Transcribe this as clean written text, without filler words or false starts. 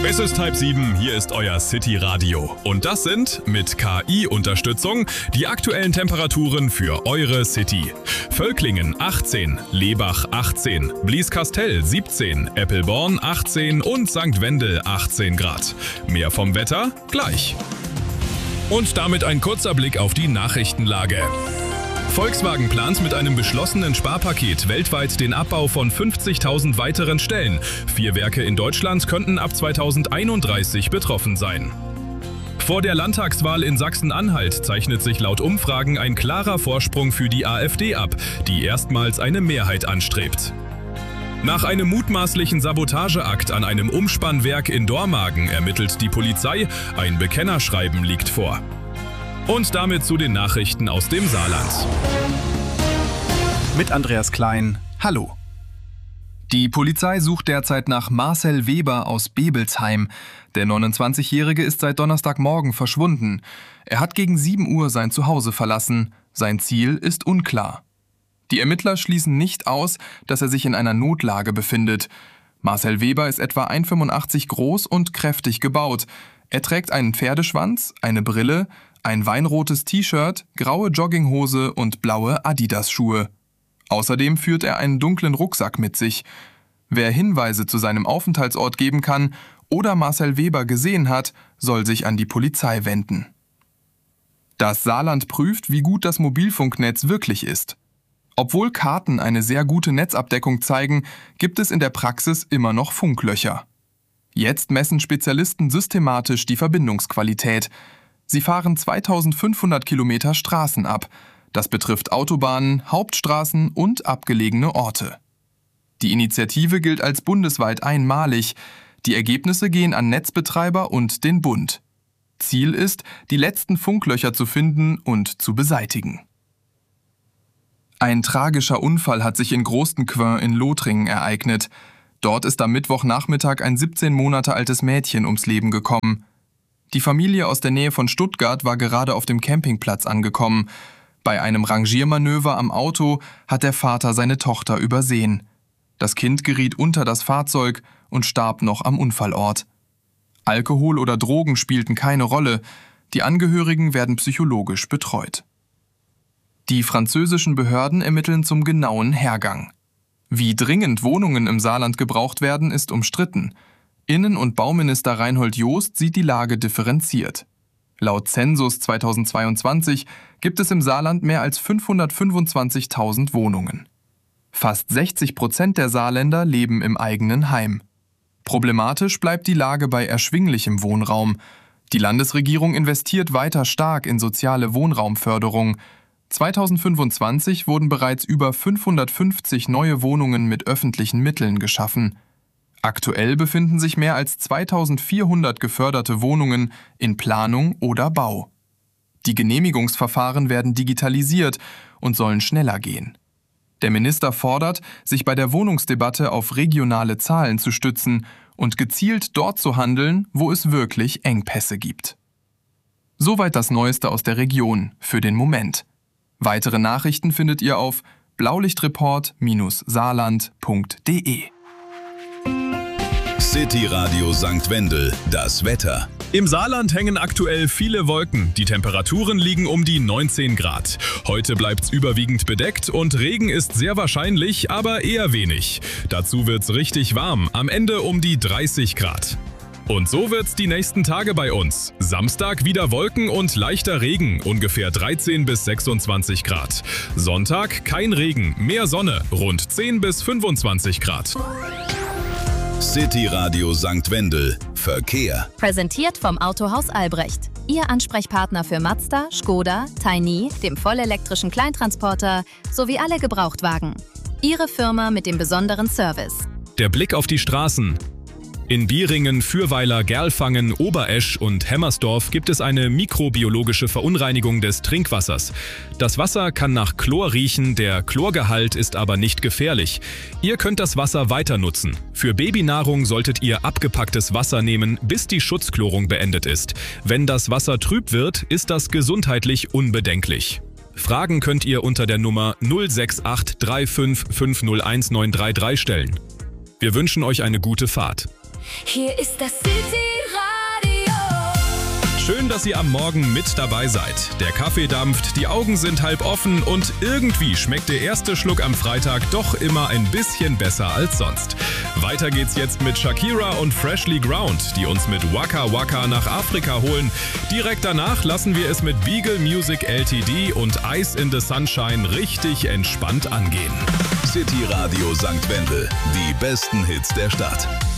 Es ist 6:30, hier ist euer City Radio. Und das sind, mit KI-Unterstützung, die aktuellen Temperaturen für eure City. Völklingen 18, Lebach 18, Blieskastel 17, Eppelborn 18 und St. Wendel 18 Grad. Mehr vom Wetter gleich. Und damit ein kurzer Blick auf die Nachrichtenlage. Volkswagen plant mit einem beschlossenen Sparpaket weltweit den Abbau von 50.000 weiteren Stellen. 4 Werke in Deutschland könnten ab 2031 betroffen sein. Vor der Landtagswahl in Sachsen-Anhalt zeichnet sich laut Umfragen ein klarer Vorsprung für die AfD ab, die erstmals eine Mehrheit anstrebt. Nach einem mutmaßlichen Sabotageakt an einem Umspannwerk in Dormagen ermittelt die Polizei, ein Bekennerschreiben liegt vor. Und damit zu den Nachrichten aus dem Saarland. Mit Andreas Klein, hallo. Die Polizei sucht derzeit nach Marcel Weber aus Bebelsheim. Der 29-Jährige ist seit Donnerstagmorgen verschwunden. Er hat gegen 7 Uhr sein Zuhause verlassen. Sein Ziel ist unklar. Die Ermittler schließen nicht aus, dass er sich in einer Notlage befindet. Marcel Weber ist etwa 1,85 groß und kräftig gebaut. Er trägt einen Pferdeschwanz, eine Brille, ein weinrotes T-Shirt, graue Jogginghose und blaue Adidas-Schuhe. Außerdem führt er einen dunklen Rucksack mit sich. Wer Hinweise zu seinem Aufenthaltsort geben kann oder Marcel Weber gesehen hat, soll sich an die Polizei wenden. Das Saarland prüft, wie gut das Mobilfunknetz wirklich ist. Obwohl Karten eine sehr gute Netzabdeckung zeigen, gibt es in der Praxis immer noch Funklöcher. Jetzt messen Spezialisten systematisch die Verbindungsqualität. Sie fahren 2500 Kilometer Straßen ab. Das betrifft Autobahnen, Hauptstraßen und abgelegene Orte. Die Initiative gilt als bundesweit einmalig. Die Ergebnisse gehen an Netzbetreiber und den Bund. Ziel ist, die letzten Funklöcher zu finden und zu beseitigen. Ein tragischer Unfall hat sich in Großenquin in Lothringen ereignet. Dort ist am Mittwochnachmittag ein 17 Monate altes Mädchen ums Leben gekommen. Die Familie aus der Nähe von Stuttgart war gerade auf dem Campingplatz angekommen. Bei einem Rangiermanöver am Auto hat der Vater seine Tochter übersehen. Das Kind geriet unter das Fahrzeug und starb noch am Unfallort. Alkohol oder Drogen spielten keine Rolle. Die Angehörigen werden psychologisch betreut. Die französischen Behörden ermitteln zum genauen Hergang. Wie dringend Wohnungen im Saarland gebraucht werden, ist umstritten. Innen- und Bauminister Reinhold Jost sieht die Lage differenziert. Laut Zensus 2022 gibt es im Saarland mehr als 525.000 Wohnungen. Fast 60% der Saarländer leben im eigenen Heim. Problematisch bleibt die Lage bei erschwinglichem Wohnraum. Die Landesregierung investiert weiter stark in soziale Wohnraumförderung. 2025 wurden bereits über 550 neue Wohnungen mit öffentlichen Mitteln geschaffen. Aktuell befinden sich mehr als 2400 geförderte Wohnungen in Planung oder Bau. Die Genehmigungsverfahren werden digitalisiert und sollen schneller gehen. Der Minister fordert, sich bei der Wohnungsdebatte auf regionale Zahlen zu stützen und gezielt dort zu handeln, wo es wirklich Engpässe gibt. Soweit das Neueste aus der Region für den Moment. Weitere Nachrichten findet ihr auf blaulichtreport-saarland.de. City Radio St. Wendel, das Wetter. Im Saarland hängen aktuell viele Wolken. Die Temperaturen liegen um die 19 Grad. Heute bleibt's überwiegend bedeckt und Regen ist sehr wahrscheinlich, aber eher wenig. Dazu wird's richtig warm, am Ende um die 30 Grad. Und so wird's die nächsten Tage bei uns. Samstag wieder Wolken und leichter Regen, ungefähr 13 bis 26 Grad. Sonntag kein Regen, mehr Sonne, rund 10 bis 25 Grad. City Radio St. Wendel, Verkehr. Präsentiert vom Autohaus Albrecht. Ihr Ansprechpartner für Mazda, Škoda, Tiny, dem vollelektrischen Kleintransporter sowie alle Gebrauchtwagen. Ihre Firma mit dem besonderen Service. Der Blick auf die Straßen. In Bieringen, Fürweiler, Gerlfangen, Oberesch und Hemmersdorf gibt es eine mikrobiologische Verunreinigung des Trinkwassers. Das Wasser kann nach Chlor riechen, der Chlorgehalt ist aber nicht gefährlich. Ihr könnt das Wasser weiter nutzen. Für Babynahrung solltet ihr abgepacktes Wasser nehmen, bis die Schutzchlorung beendet ist. Wenn das Wasser trüb wird, ist das gesundheitlich unbedenklich. Fragen könnt ihr unter der Nummer 068 35 501 933 stellen. Wir wünschen euch eine gute Fahrt. Hier ist das City-Radio. Schön, dass ihr am Morgen mit dabei seid. Der Kaffee dampft, die Augen sind halb offen und irgendwie schmeckt der erste Schluck am Freitag doch immer ein bisschen besser als sonst. Weiter geht's jetzt mit Shakira und Freshly Ground, die uns mit Waka Waka nach Afrika holen. Direkt danach lassen wir es mit Beagle Music Ltd und Ice in the Sunshine richtig entspannt angehen. City Radio St. Wendel, die besten Hits der Stadt.